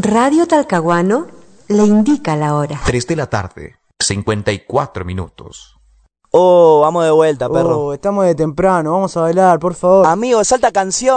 Radio Talcahuano le indica la hora. 3 de la tarde, 54 minutos. Oh, vamos de vuelta, perro. Oh, estamos de temprano, vamos a bailar, por favor. Amigo, salta canción.